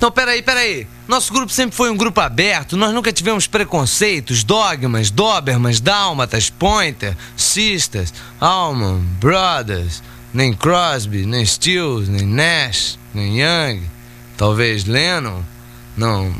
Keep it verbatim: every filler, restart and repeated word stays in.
Então, peraí, peraí. Nosso grupo sempre foi um grupo aberto, nós nunca tivemos preconceitos, dogmas, Dobermans, Dálmatas, Pointer, Sisters, Allman, Brothers, nem Crosby, nem Stills, nem Nash, nem Young, talvez Lennon. Não,